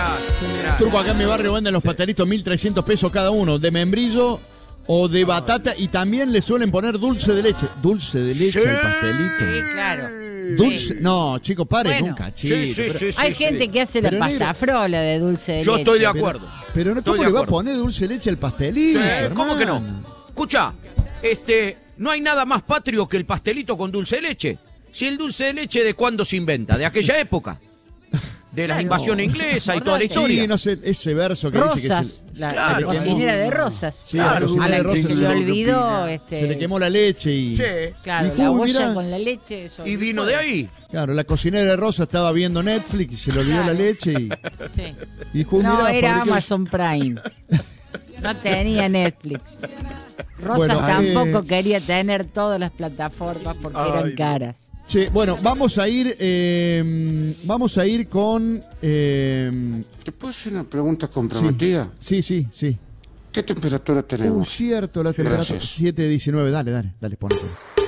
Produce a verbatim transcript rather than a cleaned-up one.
gracias. Turco, acá en mi barrio venden los pastelitos mil trescientos pesos cada uno, de membrillo o de batata, y también le suelen poner dulce de leche. Dulce de leche Sí. al pastelito. Sí, claro. Dulce, no, chicos, paren Bueno. un cachito. Sí, sí, pero, sí, sí, Hay sí. gente que hace la Pero, pasta negro, frola de dulce de Yo leche. estoy de pero- acuerdo. Pero, no, Estoy ¿cómo de le va a acuerdo. poner dulce de leche al pastelito? Eh, ¿Cómo que no? hermano? Escucha, este, no hay nada más patrio que el pastelito con dulce de leche. Si el dulce de leche, ¿de cuándo se inventa? De aquella época. De la Claro. invasión inglesa y toda la Acordate. historia. Sí, no sé, ese verso que Rosas, dice que se, la, claro. la cocinera de Rosas. Sí, Claro, la cocinera a la de que Rosas se se le le- olvidó este, se le quemó la leche y... Sí. claro, Y, la uy, boya mirá. con la leche. sobre Y el vino fuego. de ahí. Claro, la cocinera de Rosa estaba viendo Netflix y se le olvidó Claro. la leche y... Sí. y dijo, No, mirá, era fabriqué- Amazon Prime. No tenía Netflix. Rosas Bueno, tampoco eh, quería tener todas las plataformas porque Ay, eran no. caras. Che, bueno, vamos a ir, eh, vamos a ir con... eh, ¿Te puedo hacer una pregunta comprometida? sí, sí, sí. ¿Qué temperatura Uh, tenemos? cierto, la temperatura Gracias. siete diecinueve. Dale, dale, dale, ponete.